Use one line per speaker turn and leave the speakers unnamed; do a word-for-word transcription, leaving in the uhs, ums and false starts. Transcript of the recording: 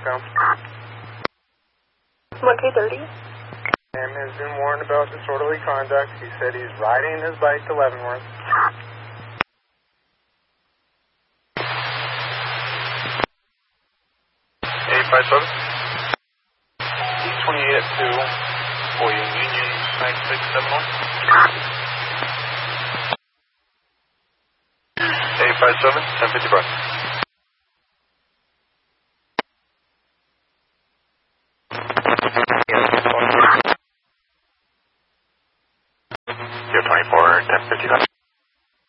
southbound.
one K thirty.
And has been warned about disorderly conduct. He said he's riding his bike to Leavenworth. eight five seven. E twenty-eight at two. William Union nine six seven one. eight five seven, ten fifty-five. twenty-four, ten fifty-five.